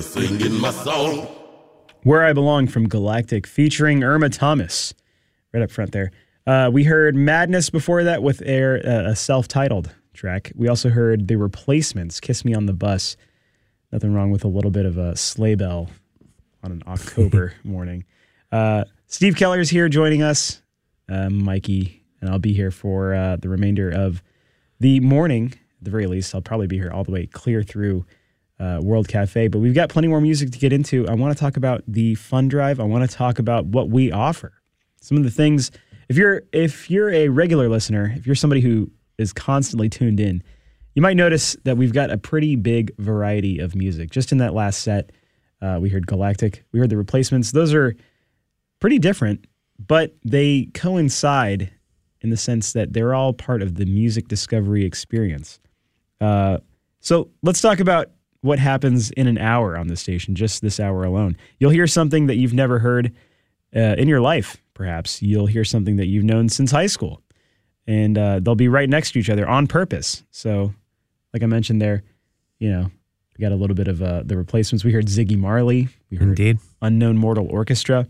singing my song. Where I Belong from Galactic, featuring Irma Thomas. Right up front there. We heard Madness before that with a self-titled track. We also heard The Replacements, Kiss Me on the Bus. Nothing wrong with a little bit of a sleigh bell on an October morning. Steve Keller's here joining us. Mikey, and I'll be here for the remainder of the morning. At the very least, I'll probably be here all the way clear through World Cafe. But we've got plenty more music to get into. I want to talk about the fund drive. I want to talk about what we offer. Some of the things, if you're a regular listener, if you're somebody who is constantly tuned in, you might notice that we've got a pretty big variety of music. Just in that last set, we heard Galactic, we heard The Replacements. Those are pretty different, but they coincide in the sense that they're all part of the music discovery experience. So let's talk about what happens in an hour on the station, just this hour alone. You'll hear something that you've never heard in your life, perhaps. You'll hear something that you've known since high school. And they'll be right next to each other on purpose. So, like I mentioned there, we got a little bit of The Replacements. We heard Ziggy Marley. We heard Indeed. Unknown Mortal Orchestra.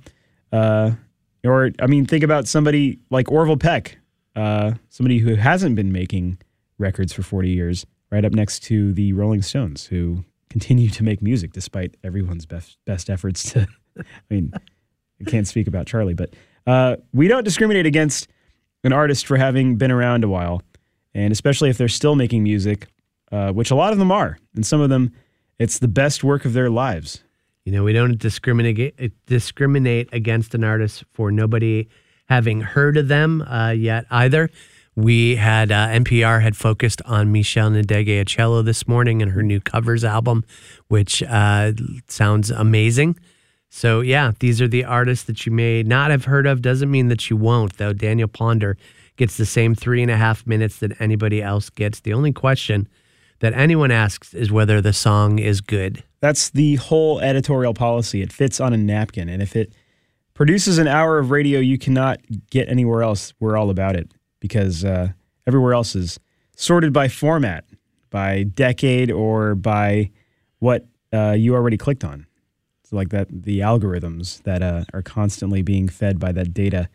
Think about somebody like Orville Peck, somebody who hasn't been making records for 40 years, right up next to the Rolling Stones, who continue to make music despite everyone's best efforts to, I can't speak about Charlie, but we don't discriminate against an artist for having been around a while, and especially if they're still making music, which a lot of them are, and some of them, it's the best work of their lives. We don't discriminate against an artist for nobody having heard of them yet either. We had NPR had focused on Michelle Ndegeocello this morning and her new covers album, which sounds amazing. So yeah, these are the artists that you may not have heard of. Doesn't mean that you won't, though. Daniel Ponder gets the same 3.5 minutes that anybody else gets. The only question that anyone asks is whether the song is good. That's the whole editorial policy. It fits on a napkin. And if it produces an hour of radio you cannot get anywhere else, we're all about it. Because everywhere else is sorted by format, by decade, or by what you already clicked on. So like that, the algorithms that are constantly being fed by that data,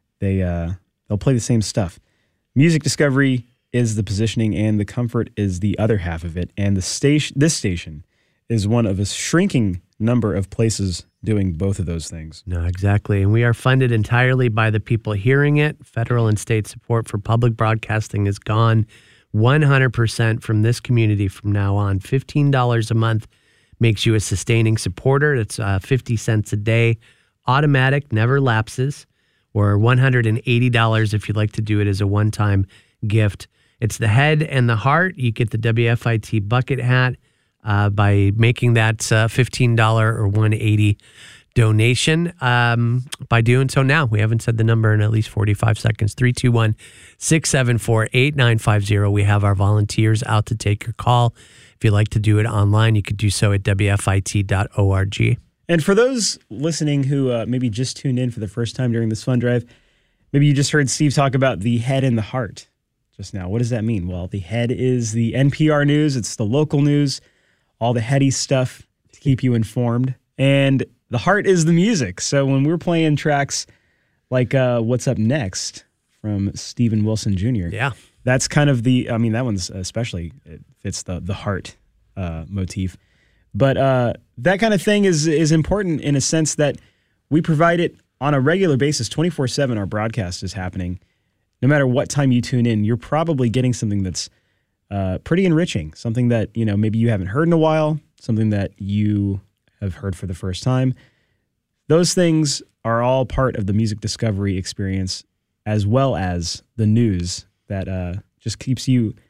they'll play the same stuff. Music discovery is the positioning, and the comfort is the other half of it. And this station is one of a shrinking number of places doing both of those things. No, exactly. And we are funded entirely by the people hearing it. Federal and state support for public broadcasting is gone 100% from this community from now on. $15 a month makes you a sustaining supporter. It's 50 cents a day, automatic, never lapses, or $180 if you'd like to do it as a one-time gift. It's the head and the heart. You get the WFIT bucket hat by making that $15 or $180 donation. By doing so now, we haven't said the number in at least 45 seconds, 321-674-8950. We have our volunteers out to take your call. If you'd like to do it online, you could do so at WFIT.org. And for those listening who maybe just tuned in for the first time during this fund drive, maybe you just heard Steve talk about the head and the heart just now. What does that mean? Well, the head is the NPR news. It's the local news, all the heady stuff to keep you informed. And the heart is the music. So when we're playing tracks like What's Up Next from Steven Wilson Jr., yeah, that's kind of that one's especially, it fits the heart motif. But that kind of thing is important in a sense that we provide it on a regular basis, 24/7. Our broadcast is happening. No matter what time you tune in, you're probably getting something that's pretty enriching, something that maybe you haven't heard in a while, something that you have heard for the first time. Those things are all part of the music discovery experience, as well as the news that just keeps you